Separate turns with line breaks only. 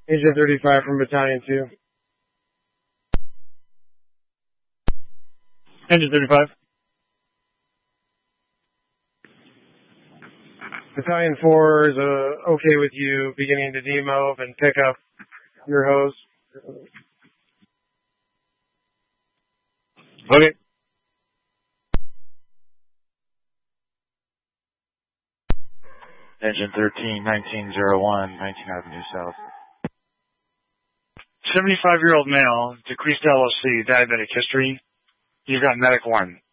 Agent 35 from Battalion 2.
Engine 35.
Battalion 4 is okay with you beginning to demove and pick up your hose.
Okay.
Engine 13, 1901, 19 Avenue South.
75-year-old male, decreased LOC, diabetic history. You've got medic 1.